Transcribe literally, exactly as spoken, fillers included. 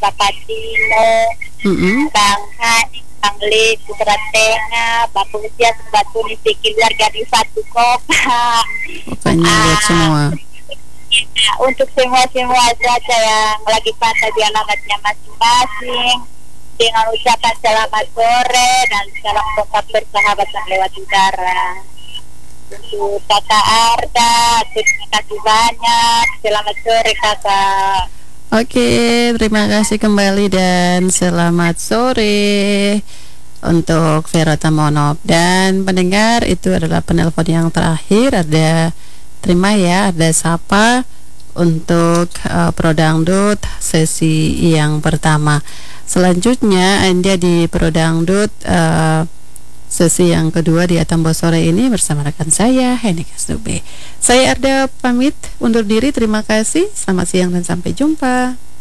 Bapak Timo, Mm-mm. Bang Hani, Bang Le, Putra Tengah, Bapak Usia, Batu Nisi, keluarga di satu kota. Pokoknya buat Ah, semua. ya, untuk semua-semua saja yang lagi pandai di alamatnya masing-masing, dengan ucapan selamat sore dan salam tetap persahabatan lewat udara. Untuk Kakak Arda, terima kasih banyak. Selamat sore Kakak. Oke, terima kasih kembali dan selamat sore untuk Vero Tamonov. Dan pendengar, itu adalah penelpon yang terakhir. Ada terima ya, ada Sapa untuk uh, Prodangdut sesi yang pertama. Selanjutnya Anda di Prodangdut uh, sesi yang kedua di Atambo sore ini bersama rekan saya Heni Kasdube. Saya Arda pamit undur diri, terima kasih, selamat siang dan sampai jumpa.